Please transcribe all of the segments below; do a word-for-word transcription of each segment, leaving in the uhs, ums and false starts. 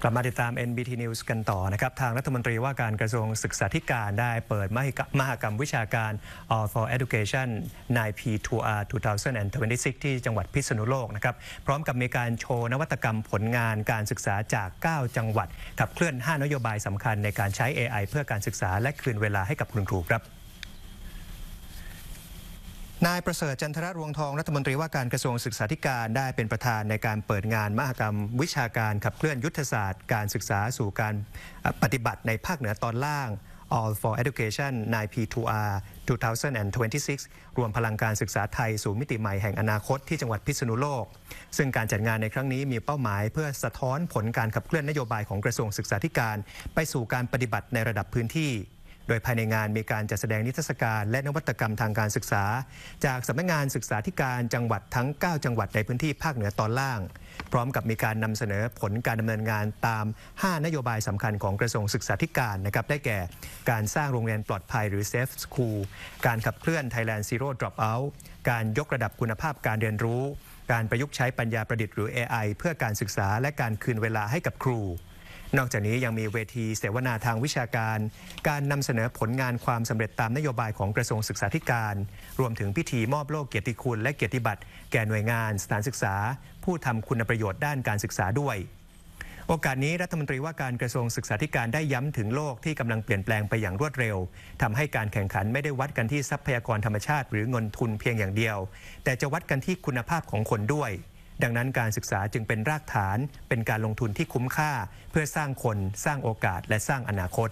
กลับมาติดตาม เอ็น บี ที News กันต่อนะครับทางรัฐมนตรีว่าการกระทรวงศึกษาธิการได้เปิดมหกรรมวิชาการ All for Education ไนน์ พี ทู อาร์ สองพันยี่สิบหก ที่จังหวัดพิษณุโลกนะครับพร้อมกับมีการโชว์นวัตกรรมผลงานการศึกษาจาก เก้า จังหวัดขับเคลื่อน ห้า นโยบายสำคัญในการใช้ เอ ไอ เพื่อการศึกษาและคืนเวลาให้กับคุณครูครับนายประเสริฐจันทรรวงทองรัฐมนตรีว่าการกระทรวงศึกษาธิการได้เป็นประธานในการเปิดงานมหกรรมวิชาการขับเคลื่อนยุทธศาสตร์การศึกษาสู่การปฏิบัติในภาคเหนือตอนล่าง All for Education ไนน์ พี ทู อาร์ สองพันยี่สิบหก รวมพลังการศึกษาไทยสู่มิติใหม่แห่งอนาคตที่จังหวัดพิษณุโลกซึ่งการจัดงานในครั้งนี้มีเป้าหมายเพื่อสะท้อนผลการขับเคลื่อนนโยบายของกระทรวงศึกษาธิการไปสู่การปฏิบัติในระดับพื้นที่โดยภายในงานมีการจัดแสดงนิทรรศการและนวัตกรรมทางการศึกษาจากสำนักงานศึกษาธิการจังหวัดทั้ง เก้า จังหวัดในพื้นที่ภาคเหนือตอนล่างพร้อมกับมีการนำเสนอผลการดำเนินงานตาม ห้า นโยบายสำคัญของกระทรวงศึกษาธิการนะครับได้แก่การสร้างโรงเรียนปลอดภัยหรือ Safe School การขับเคลื่อน Thailand Zero Dropout การยกระดับคุณภาพการเรียนรู้การประยุกต์ใช้ปัญญาประดิษฐ์หรือ เอ ไอ เพื่อการศึกษาและการคืนเวลาให้กับครูนอกจากนี้ยังมีเวทีเสวนาทางวิชาการการนำเสนอผลงานความสำเร็จตามนโยบายของกระทรวงศึกษาธิการรวมถึงพิธีมอบโล่เกียรติคุณและเกียรติบัตรแก่หน่วยงานสถานศึกษาผู้ทำคุณประโยชน์ด้านการศึกษาด้วยโอกาสนี้รัฐมนตรีว่าการกระทรวงศึกษาธิการได้ย้ำถึงโลกที่กำลังเปลี่ยนแปลงไปอย่างรวดเร็วทำให้การแข่งขันไม่ได้วัดกันที่ทรัพยากรธรรมชาติหรือเงินทุนเพียงอย่างเดียวแต่จะวัดกันที่คุณภาพของคนด้วยดังนั้นการศึกษาจึงเป็นรากฐานเป็นการลงทุนที่คุ้มค่าเพื่อสร้างคนสร้างโอกาสและสร้างอนาคต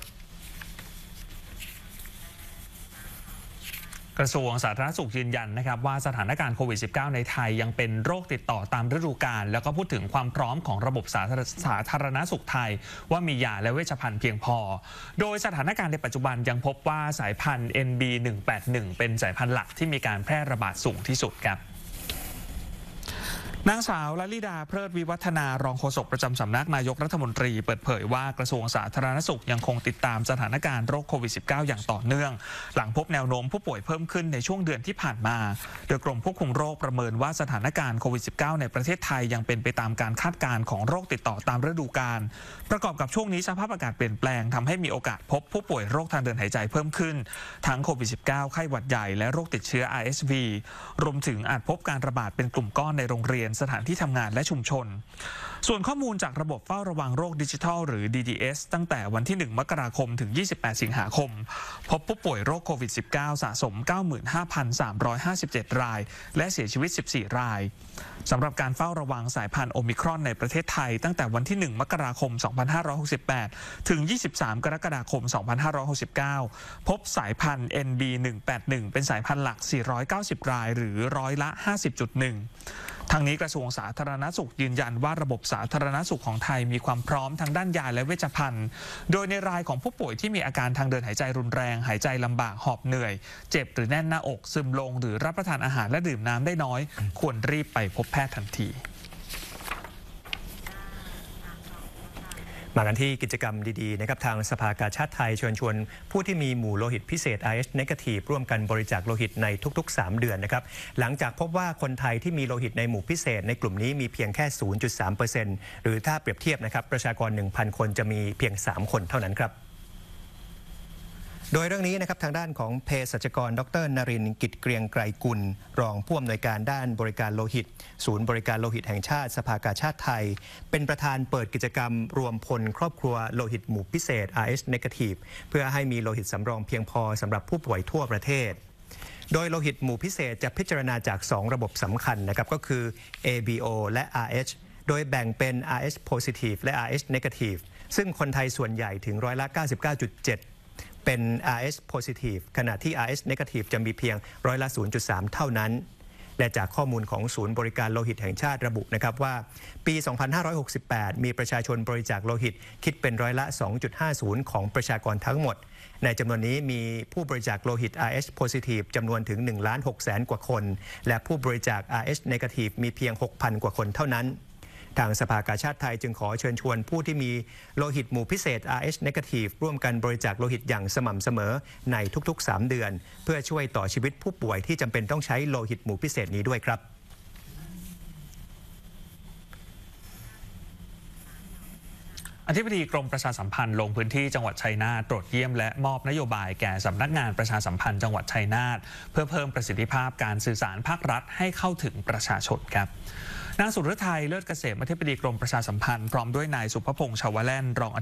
กระทรวงสาธารณสุขยืนยันนะครับว่าสถานการณ์โควิด สิบเก้า ในไทยยังเป็นโรคติดต่อตามฤดูกาลแล้วก็พูดถึงความพร้อมของระบบสาธารณสุขไทยว่ามียาและเวชภัณฑ์เพียงพอโดยสถานการณ์ในปัจจุบันยังพบว่าสายพันธุ์ เอ็น บี หนึ่งแปดหนึ่ง เป็นสายพันธุ์หลักที่มีการแพร่ระบาดสูงที่สุดครับนางสาวลลิดาเพลิดวิวัฒนารองโฆษกประจำสำนักนายกรัฐมนตรีเปิดเผยว่ากระทรวงสาธารณสุขยังคงติดตามสถานการณ์โรคโควิด สิบเก้า อย่างต่อเนื่องหลังพบแนวโน้มผู้ป่วยเพิ่มขึ้นในช่วงเดือนที่ผ่านมาโดยกรมควบคุมโรคประเมินว่าสถานการณ์โควิด สิบเก้า ในประเทศไทยยังเป็นไปตามการคาดการณ์ของโรคติดต่อตามฤดูกาลประกอบกับช่วงนี้สภาพอากาศเปลี่ยนแปลงทำให้มีโอกาสพบผู้ป่วยโรคทางเดินหายใจเพิ่มขึ้นทั้งโควิด สิบเก้า ไข้หวัดใหญ่และโรคติดเชื้อ อาร์ เอส วี รวมถึงอาจพบการระบาดเป็นกลุ่มก้อนในโรงเรียนสถานที่ทำงานและชุมชนส่วนข้อมูลจากระบบเฝ้าระวังโรคดิจิทัลหรือ ดี ดี เอส ตั้งแต่วันที่หนึ่งมกราคมถึงยี่สิบแปดสิงหาคมพบผู้ป่วยโรคโควิด สิบเก้า สะสม เก้าหมื่นห้าพันสามร้อยห้าสิบเจ็ด รายและเสียชีวิตสิบสี่รายสำหรับการเฝ้าระวังสายพันธุ์โอมิครอนในประเทศไทยตั้งแต่วันที่หนึ่งมกราคมสองพันห้าร้อยหกสิบแปดถึงยี่สิบสามกรกฎาคมสองพันห้าร้อยหกสิบเก้าพบสายพันธุ์ เอ็น บี หนึ่งแปดหนึ่ง เป็นสายพันธุ์หลักสี่ร้อยเก้าสิบรายหรือร้อยละ ห้าสิบจุดหนึ่งทางนี้กระทรวงสาธารณสุขยืนยันว่าระบบสาธารณสุขของไทยมีความพร้อมทางด้านยาและเวชภัณฑ์โดยในรายของผู้ป่วยที่มีอาการทางเดินหายใจรุนแรงหายใจลำบากหอบเหนื่อยเจ็บหรือแน่นหน้าอกซึมลงหรือรับประทานอาหารและดื่มน้ำได้น้อยควรรีบไปพบแพทย์ทันทีมากันที่กิจกรรมดีๆนะครับทางสภากาชาดไทยเชิญชวนผู้ที่มีหมู่โลหิตพิเศษ อาร์ เอช Negative ร่วมกันบริจาคโลหิตในทุกๆสามเดือนนะครับหลังจากพบว่าคนไทยที่มีโลหิตในหมู่พิเศษในกลุ่มนี้มีเพียงแค่ ศูนย์จุดสามเปอร์เซ็นต์ หรือถ้าเปรียบเทียบนะครับประชากร หนึ่งพัน คนจะมีเพียงสามคนเท่านั้นครับโดยเรื่องนี้นะครับทางด้านของเภสัชกรดร.นรินทร์กิจเกรียงไกรกุลรองผู้อำนวยการด้านบริการโลหิตศูนย์บริการโลหิตแห่งชาติสภากาชาดไทยเป็นประธานเปิดกิจกรรมรวมพลครอบครัวโลหิตหมู่พิเศษ อาร์ เอช Negative เพื่อให้มีโลหิตสำรองเพียงพอสำหรับผู้ป่วยทั่วประเทศโดยโลหิตหมู่พิเศษจะพิจารณาจากสองระบบสำคัญนะครับก็คือ เอ บี โอ และ อาร์ เอช โดยแบ่งเป็น อาร์ เอช Positive และ อาร์ เอช Negative ซึ่งคนไทยส่วนใหญ่ถึงร้อยละ เก้าสิบเก้าจุดเจ็ดเป็น อาร์ เอช Positive ขณะที่ อาร์ เอช Negative จะมีเพียงร้อยละ ศูนย์จุดสาม เท่านั้นและจากข้อมูลของศูนย์บริการโลหิตแห่งชาติระบุนะครับว่าปีสองพันห้าร้อยหกสิบแปดมีประชาชนบริจาคโลหิตคิดเป็นร้อยละ สองจุดห้าศูนย์ ของประชากรทั้งหมดในจำนวนนี้มีผู้บริจาคโลหิต อาร์ เอช Positive จำนวนถึง หนึ่งล้านหกแสน กว่าคนและผู้บริจาค อาร์ เอช Negative มีเพียง หกพัน กว่าคนเท่านั้นทางสภากาชาดไทยจึงขอเชิญชวนผู้ที่มีโลหิตหมู่พิเศษ อาร์ เอช Negative ร่วมกันบริจาคโลหิตอย่างสม่ำเสมอในทุกๆสามเดือนเพื่อช่วยต่อชีวิตผู้ป่วยที่จำเป็นต้องใช้โลหิตหมู่พิเศษนี้ด้วยครับออธิบดีกรมประชาสัมพันธ์ลงพื้นที่จังหวัดชัยนาทตรวจเยี่ยมและมอบนโยบายแก่สำนักงานประชาสัมพันธ์จังหวัดชัยนาทเพื่อเพิ่มประสิทธิภาพการสื่อสารภาครัฐให้เข้าถึงประชาชนครับนางสุรทัยเลิศเกษมอธิบดีกรมประชาสัมพันธ์พร้อมด้วยนายสุภพงษ์ชาวแล่นรอง